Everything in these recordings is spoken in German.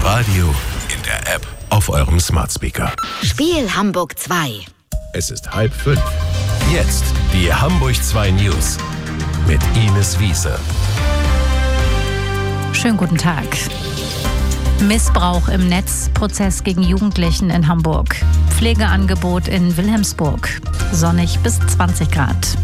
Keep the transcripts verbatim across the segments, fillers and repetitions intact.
Radio, in der App, auf eurem Smart Speaker. Spiel Hamburg zwei. Es ist halb fünf. Jetzt die Hamburg zwei News mit Ines Wiese. Schönen guten Tag. Missbrauch im Netz, Prozess gegen Jugendlichen in Hamburg. Pflegeangebot in Wilhelmsburg. Sonnig bis zwanzig Grad.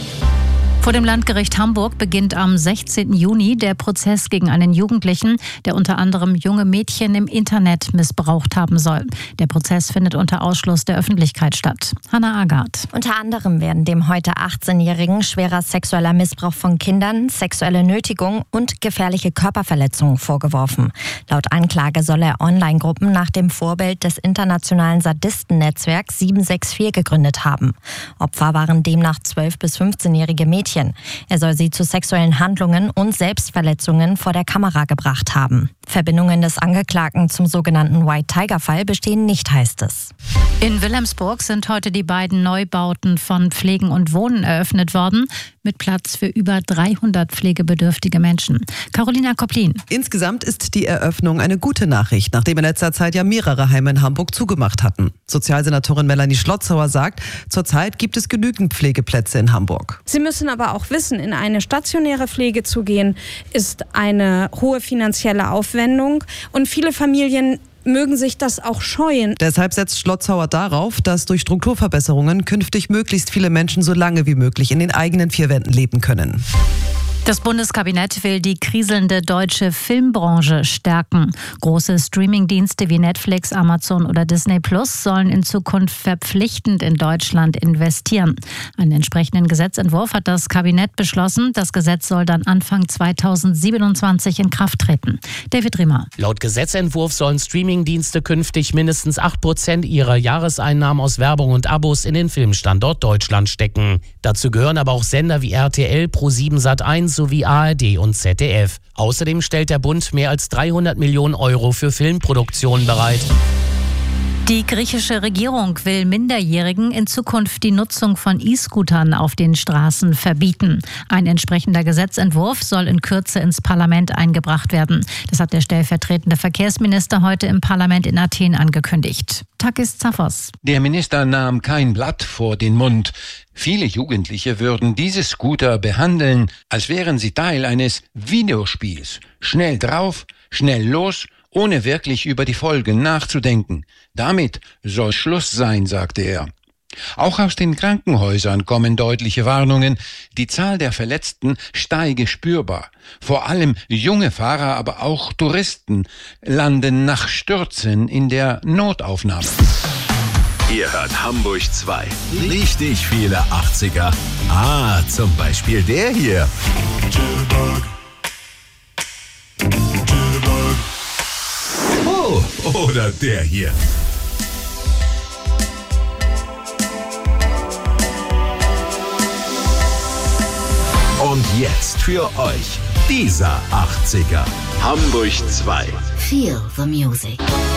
Vor dem Landgericht Hamburg beginnt am sechzehnten Juni der Prozess gegen einen Jugendlichen, der unter anderem junge Mädchen im Internet missbraucht haben soll. Der Prozess findet unter Ausschluss der Öffentlichkeit statt. Hannah Agard. Unter anderem werden dem heute achtzehnjährigen schwerer sexueller Missbrauch von Kindern, sexuelle Nötigung und gefährliche Körperverletzungen vorgeworfen. Laut Anklage soll er Online-Gruppen nach dem Vorbild des internationalen Sadistennetzwerks sieben sechs vier gegründet haben. Opfer waren demnach zwölf- bis fünfzehnjährige Mädchen. Er soll sie zu sexuellen Handlungen und Selbstverletzungen vor der Kamera gebracht haben. Verbindungen des Angeklagten zum sogenannten White-Tiger-Fall bestehen nicht, heißt es. In Wilhelmsburg sind heute die beiden Neubauten von Pflegen und Wohnen eröffnet worden, mit Platz für über dreihundert pflegebedürftige Menschen. Carolina Koplin. Insgesamt ist die Eröffnung eine gute Nachricht, nachdem in letzter Zeit ja mehrere Heime in Hamburg zugemacht hatten. Sozialsenatorin Melanie Schlotzauer sagt, zurzeit gibt es genügend Pflegeplätze in Hamburg. Sie müssen aber auch wissen, in eine stationäre Pflege zu gehen, ist eine hohe finanzielle Aufwendung und viele Familien mögen sich das auch scheuen. Deshalb setzt Schlotzauer darauf, dass durch Strukturverbesserungen künftig möglichst viele Menschen so lange wie möglich in den eigenen vier Wänden leben können. Das Bundeskabinett will die kriselnde deutsche Filmbranche stärken. Große Streamingdienste wie Netflix, Amazon oder Disney Plus sollen in Zukunft verpflichtend in Deutschland investieren. Einen entsprechenden Gesetzentwurf hat das Kabinett beschlossen. Das Gesetz soll dann Anfang zweitausendsiebenundzwanzig in Kraft treten. David Riemer. Laut Gesetzentwurf sollen Streamingdienste künftig mindestens acht Prozent ihrer Jahreseinnahmen aus Werbung und Abos in den Filmstandort Deutschland stecken. Dazu gehören aber auch Sender wie R T L, ProSieben Sat eins sowie A R D und Z D F. Außerdem stellt der Bund mehr als dreihundert Millionen Euro für Filmproduktionen bereit. Die griechische Regierung will Minderjährigen in Zukunft die Nutzung von E-Scootern auf den Straßen verbieten. Ein entsprechender Gesetzentwurf soll in Kürze ins Parlament eingebracht werden. Das hat der stellvertretende Verkehrsminister heute im Parlament in Athen angekündigt. Takis Zaphos. Der Minister nahm kein Blatt vor den Mund. Viele Jugendliche würden diese Scooter behandeln, als wären sie Teil eines Videospiels. Schnell drauf, schnell los, ohne wirklich über die Folgen nachzudenken. Damit soll Schluss sein, sagte er. Auch aus den Krankenhäusern kommen deutliche Warnungen. Die Zahl der Verletzten steige spürbar. Vor allem junge Fahrer, aber auch Touristen landen nach Stürzen in der Notaufnahme. Ihr hört Hamburg zwei. Richtig viele achtziger. Ah, zum Beispiel der hier. Oh, oder der hier. Und jetzt für euch dieser achtziger. Hamburg zwei. Feel the music.